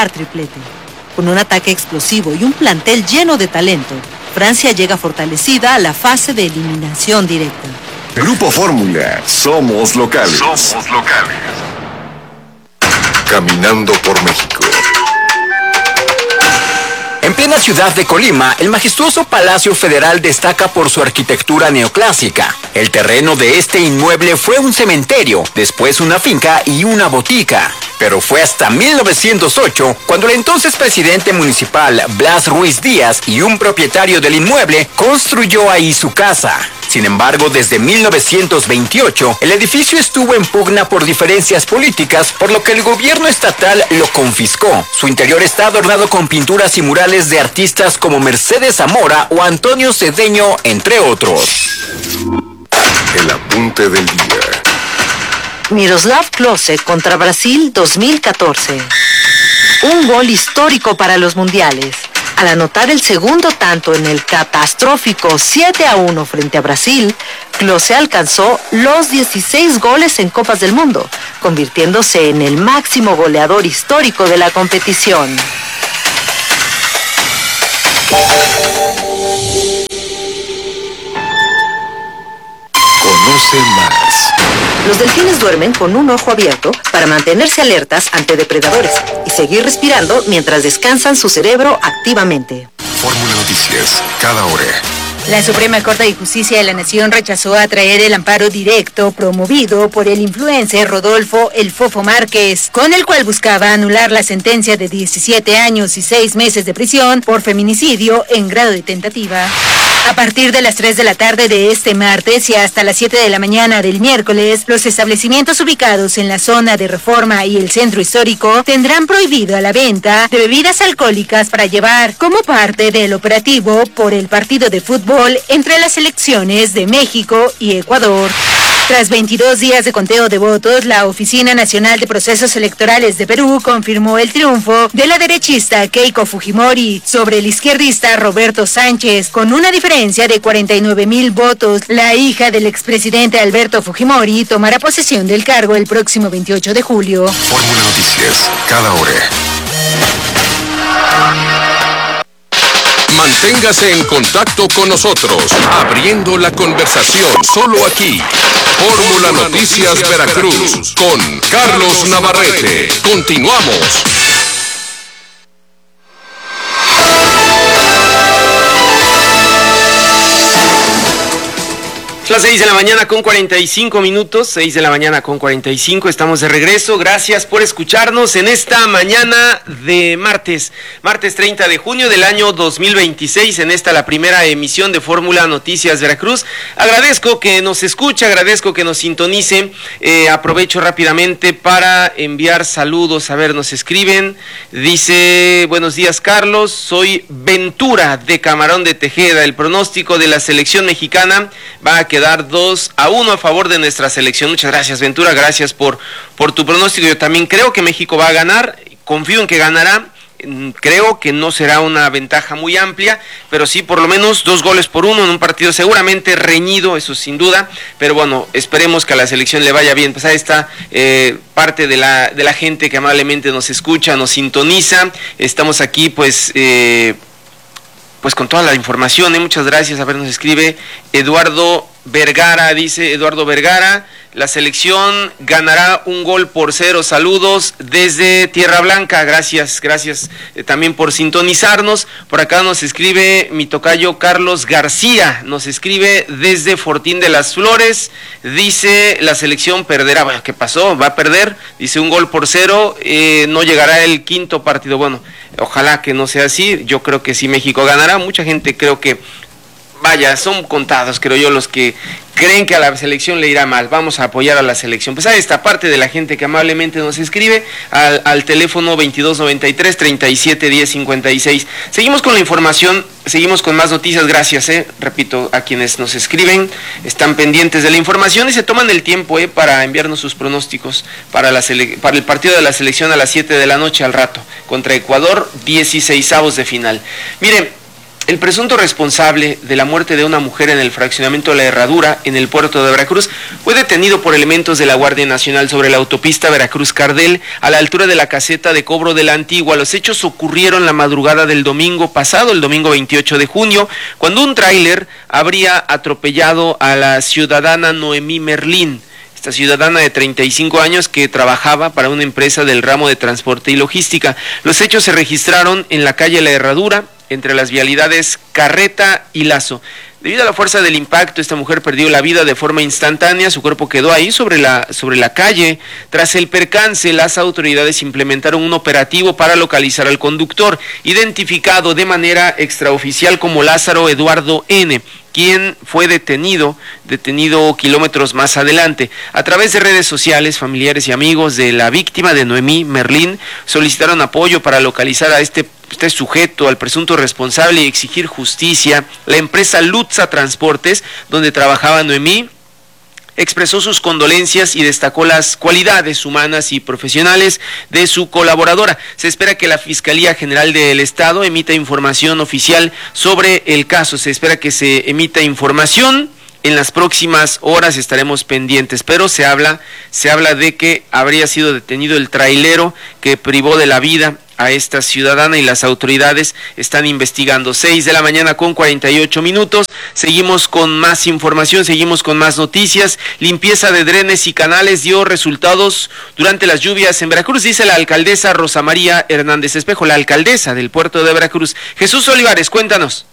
marcar triplete. Con un ataque explosivo y un plantel lleno de talento, Francia llega fortalecida a la fase de eliminación directa. Grupo Fórmula, somos locales. Somos locales. Caminando por México. En plena ciudad de Colima, el majestuoso Palacio Federal destaca por su arquitectura neoclásica. El terreno de este inmueble fue un cementerio, después una finca y una botica. Pero fue hasta 1908 cuando el entonces presidente municipal Blas Ruiz Díaz y un propietario del inmueble construyó ahí su casa. Sin embargo, desde 1928, el edificio estuvo en pugna por diferencias políticas, por lo que el gobierno estatal lo confiscó. Su interior está adornado con pinturas y murales de artistas como Mercedes Zamora o Antonio Cedeño, entre otros. El apunte del día. Miroslav Klose contra Brasil 2014. Un gol histórico para los mundiales. Al anotar el segundo tanto en el catastrófico 7-1 frente a Brasil, Klose alcanzó los 16 goles en Copas del Mundo, convirtiéndose en el máximo goleador histórico de la competición. Conoce más. Los delfines duermen con un ojo abierto para mantenerse alertas ante depredadores y seguir respirando mientras descansan su cerebro activamente. Fórmula Noticias, cada hora. La Suprema Corte de Justicia de la Nación rechazó atraer el amparo directo promovido por el influencer Rodolfo El Fofo Márquez, con el cual buscaba anular la sentencia de 17 años y 6 meses de prisión por feminicidio en grado de tentativa. A partir de las 3 de la tarde de este martes y hasta las 7 de la mañana del miércoles, los establecimientos ubicados en la zona de Reforma y el Centro Histórico tendrán prohibido la venta de bebidas alcohólicas para llevar como parte del operativo por el partido de fútbol entre las selecciones de México y Ecuador. Tras 22 días de conteo de votos, la Oficina Nacional de Procesos Electorales de Perú confirmó el triunfo de la derechista Keiko Fujimori sobre el izquierdista Roberto Sánchez, con una diferencia de 49,000 votos. La hija del expresidente Alberto Fujimori tomará posesión del cargo el próximo 28 de julio. Fórmula Noticias, cada hora. Manténgase en contacto con nosotros, abriendo la conversación solo aquí. Fórmula Noticias Veracruz con Carlos Navarrete. Continuamos. Las 6 de la mañana con 45 minutos, 6 de la mañana con 45, estamos de regreso. Gracias por escucharnos en esta mañana de martes 30 de junio del año 2026, en esta la primera emisión de Fórmula Noticias Veracruz. Agradezco que nos escuche, agradezco que nos sintonice. Aprovecho rápidamente para enviar saludos. A ver, nos escriben, dice: buenos días Carlos, soy Ventura de Camarón de Tejeda. El pronóstico de la selección mexicana va a quedar 2-1 a favor de nuestra selección. Muchas gracias Ventura, gracias por tu pronóstico. Yo también creo que México va a ganar, confío en que ganará. Creo que no será una ventaja muy amplia, pero sí por lo menos 2-1 en un partido seguramente reñido, eso sin duda, pero bueno, esperemos que a la selección le vaya bien. Pues ahí está parte de la gente que amablemente nos escucha, nos sintoniza. Estamos aquí pues con toda la información, muchas gracias. A ver, nos escribe Eduardo Vergara, dice Eduardo Vergara: la selección ganará 1-0. Saludos desde Tierra Blanca. Gracias también por sintonizarnos. Por acá nos escribe mi tocayo Carlos García, nos escribe desde Fortín de las Flores. Dice: la selección perderá. Bueno, ¿qué pasó? Va a perder. Dice 1-0. No llegará el quinto partido. Bueno, ojalá que no sea así. Yo creo que sí, México ganará. Mucha gente creo que, vaya, son contados, creo yo, los que creen que a la selección le irá mal. Vamos a apoyar a la selección. Pues a esta parte de la gente que amablemente nos escribe al teléfono 2293-371056. Seguimos con la información, seguimos con más noticias. Gracias, repito, a quienes nos escriben, están pendientes de la información y se toman el tiempo para enviarnos sus pronósticos para el partido de la selección a las 7 de la noche al rato, contra Ecuador, 16avos de final. Miren, El presunto responsable de la muerte de una mujer en el fraccionamiento de La Herradura, en el puerto de Veracruz, fue detenido por elementos de la Guardia Nacional sobre la autopista Veracruz-Cardel, a la altura de la caseta de cobro de la Antigua. Los hechos ocurrieron la madrugada del domingo pasado, el domingo 28 de junio, cuando un tráiler habría atropellado a la ciudadana Noemí Merlín. Esta ciudadana de 35 años que trabajaba para una empresa del ramo de transporte y logística. Los hechos se registraron en la calle La Herradura, entre las vialidades Carreta y Lazo. Debido a la fuerza del impacto, esta mujer perdió la vida de forma instantánea. Su cuerpo quedó ahí sobre la calle. Tras el percance, las autoridades implementaron un operativo para localizar al conductor, identificado de manera extraoficial como Lázaro Eduardo N., quien fue detenido kilómetros más adelante. A través de redes sociales, familiares y amigos de la víctima, de Noemí Merlín, solicitaron apoyo para localizar a este sujeto, al presunto responsable, y exigir justicia. La empresa Lutza Transportes, donde trabajaba Noemí, expresó sus condolencias y destacó las cualidades humanas y profesionales de su colaboradora. Se espera que la Fiscalía General del Estado emita información oficial sobre el caso. Se espera que se emita información. En las próximas horas estaremos pendientes, pero se habla de que habría sido detenido el trailero que privó de la vida a esta ciudadana, y las autoridades están investigando. 6 de la mañana con 48 minutos. Seguimos con más información, seguimos con más noticias. Limpieza de drenes y canales dio resultados durante las lluvias en Veracruz, dice la alcaldesa Rosa María Hernández Espejo, la alcaldesa del puerto de Veracruz. Jesús Olivares, cuéntanos.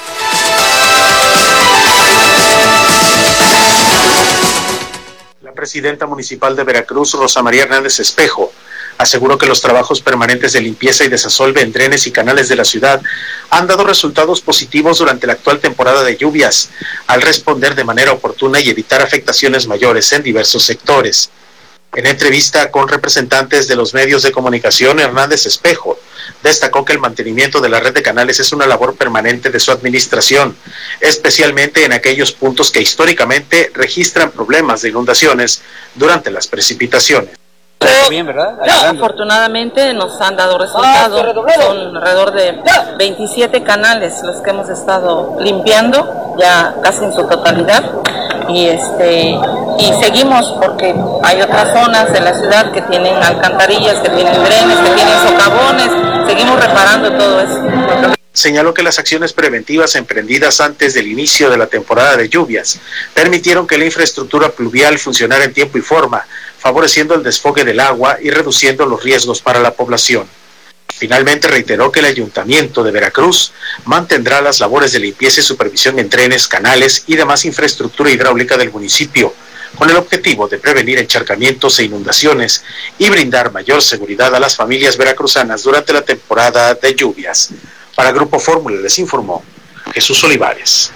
La presidenta municipal de Veracruz, Rosa María Hernández Espejo, aseguró que los trabajos permanentes de limpieza y desasolve en drenes y canales de la ciudad han dado resultados positivos durante la actual temporada de lluvias, al responder de manera oportuna y evitar afectaciones mayores en diversos sectores. En entrevista con representantes de los medios de comunicación, Hernández Espejo destacó que el mantenimiento de la red de canales es una labor permanente de su administración, especialmente en aquellos puntos que históricamente registran problemas de inundaciones durante las precipitaciones. Bien, ¿verdad? Afortunadamente nos han dado resultados. Son alrededor de 27 canales los que hemos estado limpiando, ya casi en su totalidad, y seguimos porque hay otras zonas de la ciudad que tienen alcantarillas, que tienen drenes, que tienen socavones. Seguimos reparando todo eso. Señaló que las acciones preventivas emprendidas antes del inicio de la temporada de lluvias permitieron que la infraestructura pluvial funcionara en tiempo y forma, favoreciendo el desfogue del agua y reduciendo los riesgos para la población. Finalmente reiteró que el Ayuntamiento de Veracruz mantendrá las labores de limpieza y supervisión en drenes, canales y demás infraestructura hidráulica del municipio, con el objetivo de prevenir encharcamientos e inundaciones y brindar mayor seguridad a las familias veracruzanas durante la temporada de lluvias. Para Grupo Fórmula les informó Jesús Olivares.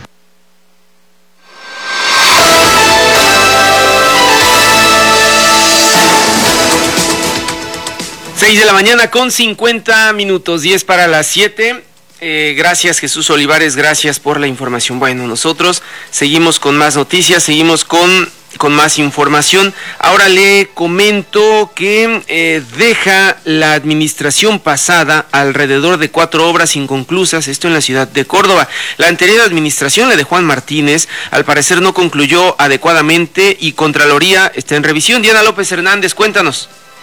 De la mañana con 50 minutos, 10 para las 7. Gracias Jesús Olivares, gracias por la información. Bueno, nosotros seguimos con más noticias, seguimos con más información. Ahora le comento que deja la administración pasada alrededor de 4 obras inconclusas, esto en la ciudad de Córdoba. La anterior administración, la de Juan Martínez, al parecer no concluyó adecuadamente y Contraloría está en revisión. Diana López Hernández, cuéntanos.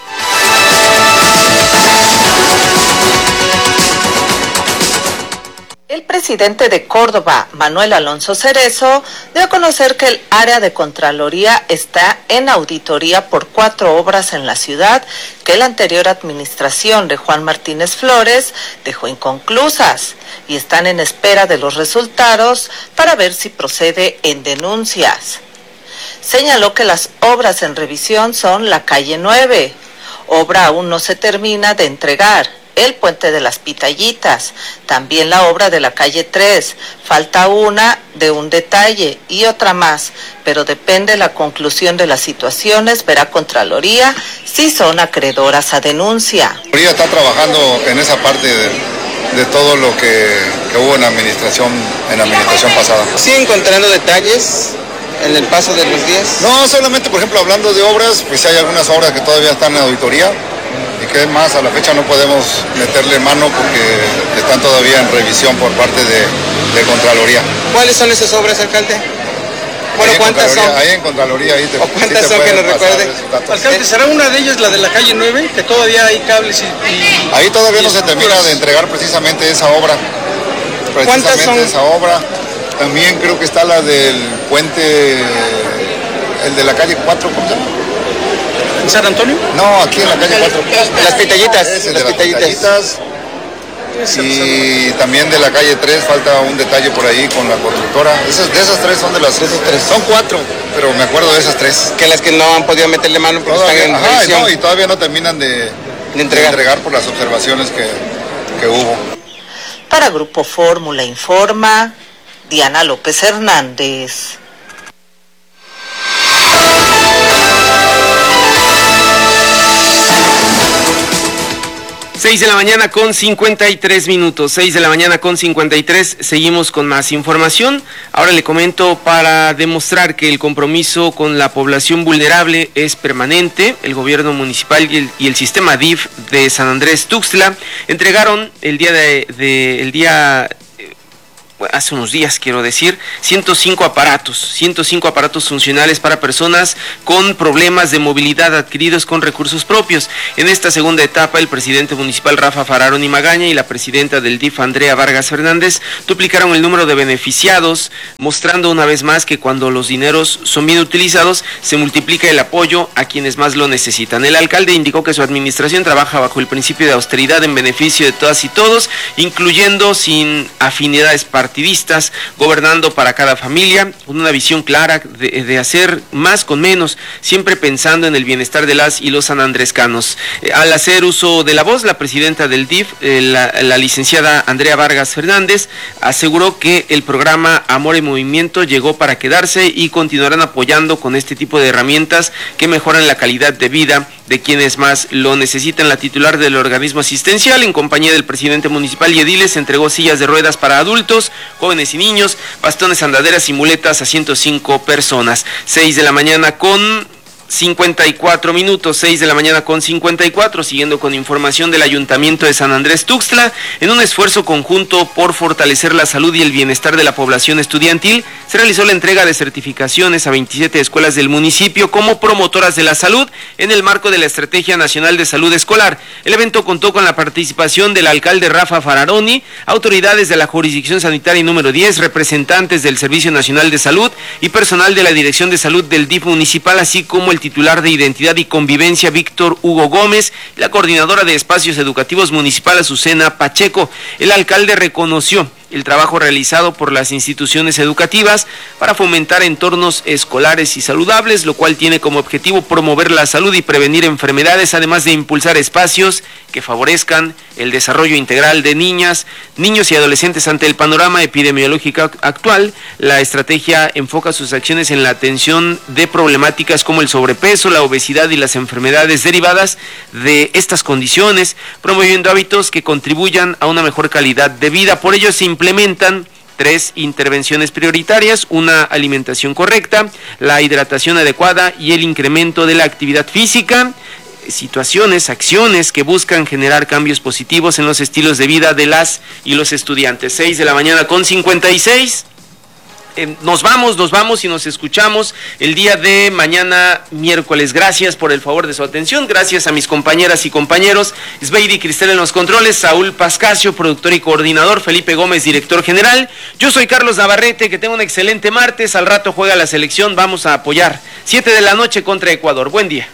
El presidente de Córdoba, Manuel Alonso Cerezo, dio a conocer que el área de Contraloría está en auditoría por 4 obras en la ciudad que la anterior administración de Juan Martínez Flores dejó inconclusas y están en espera de los resultados para ver si procede en denuncias. Señaló que las obras en revisión son la calle 9, obra aún no se termina de entregar, el puente de las Pitallitas, también la obra de la calle 3, falta una de un detalle y otra más, pero depende de la conclusión de las situaciones, verá Contraloría si son acreedoras a denuncia. Contraloría está trabajando en esa parte de todo lo que hubo en la administración pasada. ¿Sí encontrando detalles en el paso de los días? No, solamente por ejemplo hablando de obras, pues hay algunas obras que todavía están en auditoría Y que más, a la fecha no podemos meterle mano porque están todavía en revisión por parte de Contraloría. ¿Cuáles son esas obras, alcalde? Bueno, ¿cuántas son? Ahí en Contraloría. ¿O cuántas son que nos recuerde? Alcalde, ¿será una de ellas la de la calle 9? Que todavía hay cables y ahí todavía no se termina de entregar precisamente esa obra. ¿Cuántas son? Esa obra. También creo que está la del puente, el de la calle 4, ¿cómo se llama? ¿En San Antonio? No, aquí en la calle 4. Las Pitallitas. Las Pitallitas. Y también de la calle 3 falta un detalle por ahí con la constructora. De esas tres son de las... Son 4, pero me acuerdo de esas 3. Que las que no han podido meterle mano porque todavía, están en revisión. No, y todavía no terminan de entregar por las observaciones que hubo. Para Grupo Fórmula Informa, Diana López Hernández. 6 de la mañana con 53 minutos, 6 de la mañana con 53, seguimos con más información. Ahora le comento, para demostrar que el compromiso con la población vulnerable es permanente, el gobierno municipal y el sistema DIF de San Andrés Tuxtla entregaron hace unos días, quiero decir, 105 aparatos funcionales para personas con problemas de movilidad adquiridos con recursos propios. En esta segunda etapa, el presidente municipal Rafa Fararoni Magaña y la presidenta del DIF Andrea Vargas Fernández duplicaron el número de beneficiados, mostrando una vez más que cuando los dineros son bien utilizados, se multiplica el apoyo a quienes más lo necesitan. El alcalde indicó que su administración trabaja bajo el principio de austeridad en beneficio de todas y todos, incluyendo sin afinidades partidistas, gobernando para cada familia, con una visión clara de hacer más con menos, siempre pensando en el bienestar de las y los sanandrescanos. Al hacer uso de la voz, la presidenta del DIF, la licenciada Andrea Vargas Fernández, aseguró que el programa Amor en Movimiento llegó para quedarse y continuarán apoyando con este tipo de herramientas que mejoran la calidad de vida de quienes más lo necesitan. La titular del organismo asistencial, en compañía del presidente municipal y ediles, entregó sillas de ruedas para adultos, jóvenes y niños, bastones, andaderas y muletas a 105 personas. 6 de la mañana con 54 minutos, 6 de la mañana con 54, siguiendo con información del Ayuntamiento de San Andrés Tuxtla. En un esfuerzo conjunto por fortalecer la salud y el bienestar de la población estudiantil, se realizó la entrega de certificaciones a 27 escuelas del municipio como promotoras de la salud en el marco de la Estrategia Nacional de Salud Escolar. El evento contó con la participación del alcalde Rafa Fararoni, autoridades de la jurisdicción sanitaria número 10, representantes del Servicio Nacional de Salud y personal de la Dirección de Salud del DIF municipal, así como el titular de Identidad y Convivencia Víctor Hugo Gómez y la coordinadora de Espacios Educativos Municipal Azucena Pacheco. El alcalde reconoció el trabajo realizado por las instituciones educativas para fomentar entornos escolares y saludables, lo cual tiene como objetivo promover la salud y prevenir enfermedades, además de impulsar espacios que favorezcan el desarrollo integral de niñas, niños y adolescentes ante el panorama epidemiológico actual. La estrategia enfoca sus acciones en la atención de problemáticas como el sobrepeso, la obesidad y las enfermedades derivadas de estas condiciones, promoviendo hábitos que contribuyan a una mejor calidad de vida. Por ello se implementan 3 intervenciones prioritarias: una alimentación correcta, la hidratación adecuada y el incremento de la actividad física. Acciones que buscan generar cambios positivos en los estilos de vida de las y los estudiantes. 6 de la mañana con 56. Nos vamos y nos escuchamos el día de mañana, miércoles. Gracias por el favor de su atención. Gracias a mis compañeras y compañeros, Sveidi Cristel en los controles, Saúl Pascasio, productor y coordinador, Felipe Gómez, director general. Yo soy Carlos Navarrete, que tenga un excelente martes. Al rato juega la selección, vamos a apoyar. 7 de la noche contra Ecuador. Buen día.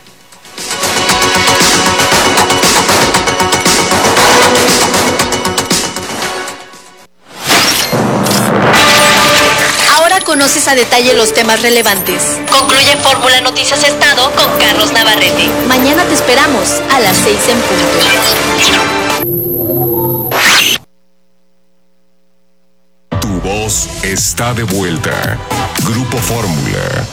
Conoces a detalle los temas relevantes. Concluye Fórmula Noticias Estado con Carlos Navarrete. Mañana te esperamos a las 6 en punto. Tu voz está de vuelta. Grupo Fórmula.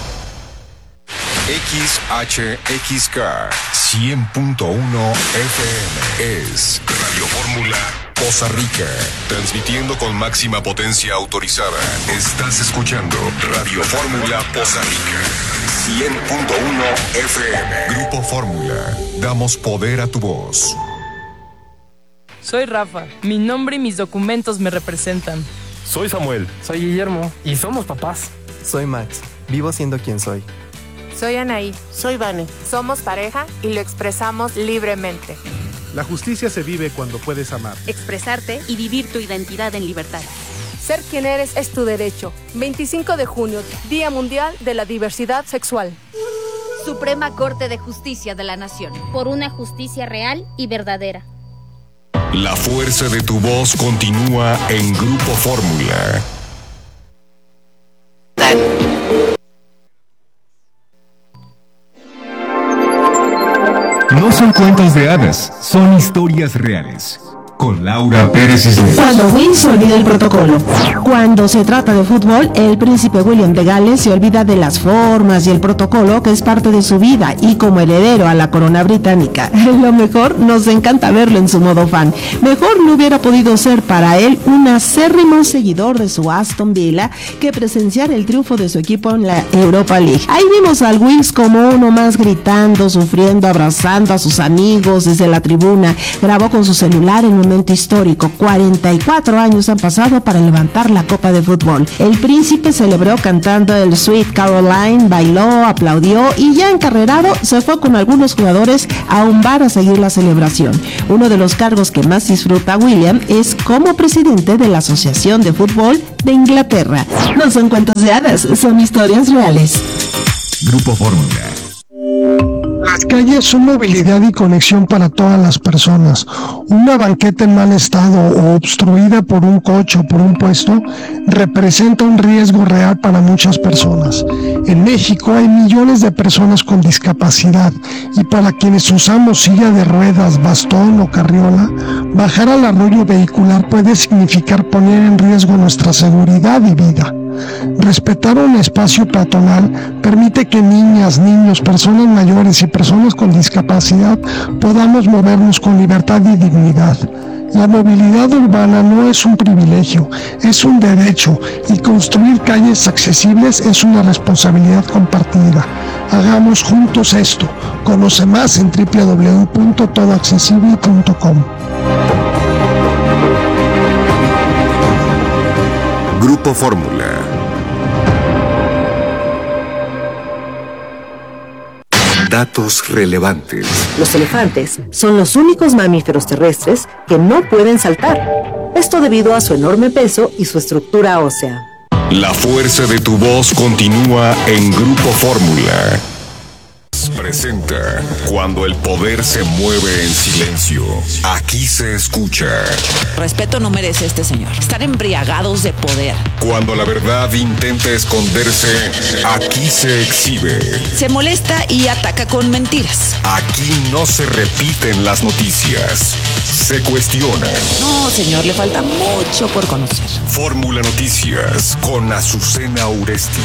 XHXK 100.1 FM es Radio Fórmula Poza Rica. Transmitiendo con máxima potencia autorizada. Estás escuchando Radio Fórmula Poza Rica. 100.1 FM. Grupo Fórmula. Damos poder a tu voz. Soy Rafa. Mi nombre y mis documentos me representan. Soy Samuel. Soy Guillermo. Y somos papás. Soy Max. Vivo siendo quien soy. Soy Anaí. Soy Vane. Somos pareja y lo expresamos libremente. La justicia se vive cuando puedes amar, expresarte y vivir tu identidad en libertad. Ser quien eres es tu derecho. 25 de junio, Día Mundial de la Diversidad Sexual. Suprema Corte de Justicia de la Nación. Por una justicia real y verdadera. La fuerza de tu voz continúa en Grupo Fórmula. No son cuentos de hadas, son historias reales. Con Laura Pérez Isler. Cuando Will se olvida el protocolo. Cuando se trata de fútbol, el príncipe William de Gales se olvida de las formas y el protocolo que es parte de su vida y como heredero a la corona británica. Lo mejor, nos encanta verlo en su modo fan. Mejor no hubiera podido ser para él un acérrimo seguidor de su Aston Villa que presenciar el triunfo de su equipo en la Europa League. Ahí vimos al Wills como uno más gritando, sufriendo, abrazando a sus amigos desde la tribuna. Grabó con su celular en un momento histórico. 44 años han pasado para levantar la copa de fútbol. El príncipe celebró cantando el Sweet Caroline, bailó, aplaudió y ya encarrerado se fue con algunos jugadores a un bar a seguir la celebración. Uno de los cargos que más disfruta William es como presidente de la Asociación de Fútbol de Inglaterra. No son cuentos de hadas, son historias reales. Grupo Fórmula. Las calles son movilidad y conexión para todas las personas. Una banqueta en mal estado o obstruida por un coche o por un puesto representa un riesgo real para muchas personas. En México hay millones de personas con discapacidad y para quienes usamos silla de ruedas, bastón o carriola, bajar al arroyo vehicular puede significar poner en riesgo nuestra seguridad y vida. Respetar un espacio peatonal permite que niñas, niños, personas mayores y personas con discapacidad podamos movernos con libertad y dignidad. La movilidad urbana no es un privilegio, es un derecho y construir calles accesibles es una responsabilidad compartida. Hagamos juntos esto. Conoce más en www.todoaccesible.com. Grupo Fórmula. Datos relevantes. Los elefantes son los únicos mamíferos terrestres que no pueden saltar. Esto debido a su enorme peso y su estructura ósea. La fuerza de tu voz continúa en Grupo Fórmula. Presenta Cuando el poder se mueve en silencio. Aquí se escucha. Respeto no merece este señor. Están embriagados de poder. Cuando la verdad intenta esconderse, aquí se exhibe. Se molesta y ataca con mentiras. Aquí no se repiten las noticias. Se cuestionan. No, señor, le falta mucho por conocer. Fórmula Noticias con Azucena Uresti.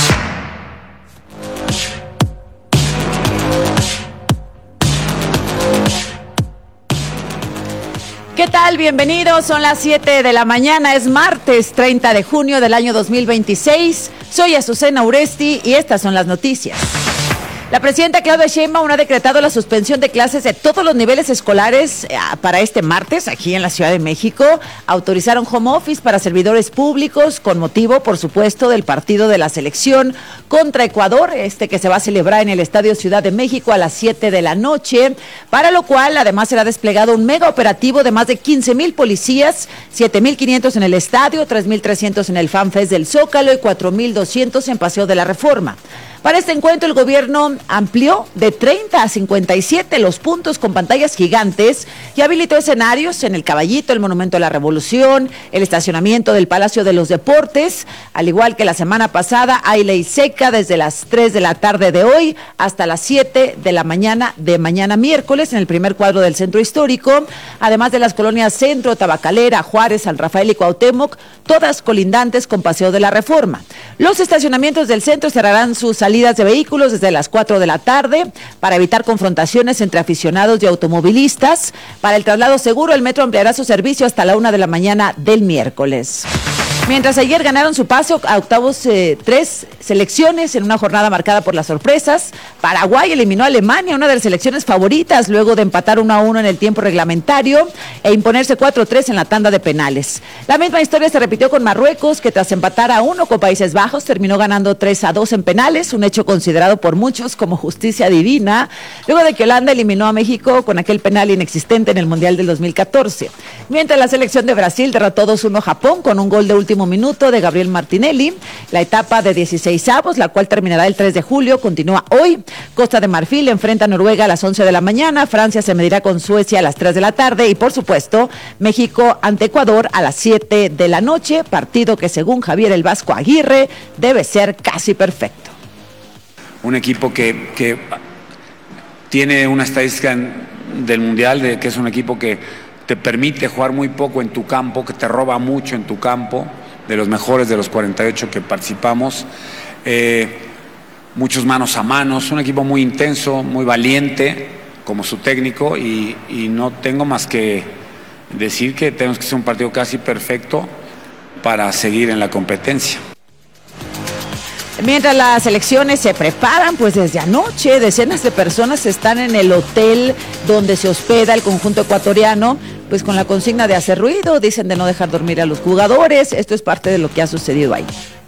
¿Qué tal? Bienvenidos, son las 7 de la mañana, es martes 30 de junio del año 2026. Soy Azucena Uresti y estas son las noticias. La presidenta Claudia Sheinbaum ha decretado la suspensión de clases de todos los niveles escolares para este martes aquí en la Ciudad de México. Autorizaron home office para servidores públicos con motivo, por supuesto, del partido de la selección contra Ecuador, que se va a celebrar en el Estadio Ciudad de México a las 7 de la noche, para lo cual además será desplegado un mega operativo de más de 15,000 policías, 7,500 en el estadio, 3,300 en el FanFest del Zócalo y 4,200 en Paseo de la Reforma. Para este encuentro, el gobierno amplió de 30 a 57 los puntos con pantallas gigantes y habilitó escenarios en el Caballito, el Monumento a la Revolución, el estacionamiento del Palacio de los Deportes. Al igual que la semana pasada, hay ley seca desde las 3 de la tarde de hoy hasta las 7 de la mañana de mañana miércoles en el primer cuadro del Centro Histórico, además de las colonias Centro, Tabacalera, Juárez, San Rafael y Cuauhtémoc, todas colindantes con Paseo de la Reforma. Los estacionamientos del centro cerrarán sus salidas salidas de vehículos desde las 4 de la tarde para evitar confrontaciones entre aficionados y automovilistas. Para el traslado seguro, el metro ampliará su servicio hasta la 1 de la mañana del miércoles. Mientras ayer ganaron su paso a octavos 3 selecciones en una jornada marcada por las sorpresas, Paraguay eliminó a Alemania, una de las selecciones favoritas, luego de empatar 1-1 en el tiempo reglamentario e imponerse 4-3 en la tanda de penales. La misma historia se repitió con Marruecos, que tras empatar a 1 con Países Bajos, terminó ganando 3-2 en penales, un hecho considerado por muchos como justicia divina, luego de que Holanda eliminó a México con aquel penal inexistente en el Mundial del 2014. Mientras la selección de Brasil derrotó 2-1 a Japón con un gol de último minuto de Gabriel Martinelli. La etapa de 16avos, la cual terminará el 3 de julio, continúa hoy. Costa de Marfil enfrenta a Noruega a las 11 de la mañana, Francia se medirá con Suecia a las 3 de la tarde y, por supuesto, México ante Ecuador a las 7 de la noche, partido que según Javier el Vasco Aguirre debe ser casi perfecto. Un equipo que tiene una estadística del Mundial de que es un equipo que te permite jugar muy poco en tu campo, que te roba mucho en tu campo, de los mejores de los 48 que participamos, muchos manos a manos, un equipo muy intenso, muy valiente como su técnico y no tengo más que decir que tenemos que hacer un partido casi perfecto para seguir en la competencia. Mientras las elecciones se preparan, pues desde anoche decenas de personas están en el hotel donde se hospeda el conjunto ecuatoriano, pues con la consigna de hacer ruido, dicen de no dejar dormir a los jugadores. Esto es parte de lo que ha sucedido ahí.